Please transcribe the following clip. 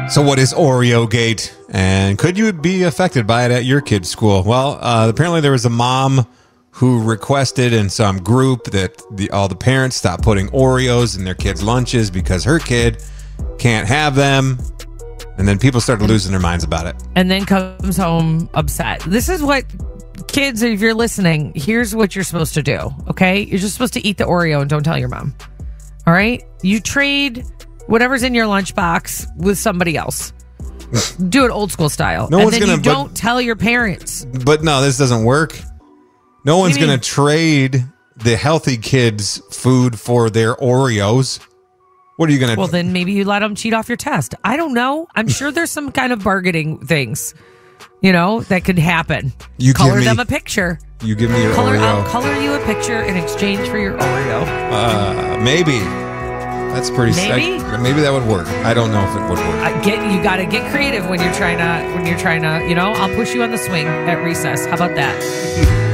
So what is Oreo Gate, and could you be affected by it at your kid's school? Well, apparently there was a mom who requested in some group that all the parents stop putting Oreos in their kids' lunches because her kid can't have them. And then people started losing their minds about it. And then comes home upset. This is what kids, if you're listening, here's what you're supposed to do, okay? You're just supposed to eat the Oreo and don't tell your mom. All right? You trade whatever's in your lunchbox with somebody else. Do it old school style. No and one's then gonna, you don't tell your parents. But no, this doesn't work. No one's going to trade the healthy kids' food for their Oreos. What are you going to... Well, then maybe you let them cheat off your test. I don't know. I'm sure there's some kind of bargaining things, that could happen. You color them a picture. You give me your Oreo. I'll color you a picture in exchange for your Oreo. Maybe. That's pretty Maybe? Maybe that would work. I don't know if it would work. You got to get creative when you're trying to, I'll push you on the swing at recess. How about that?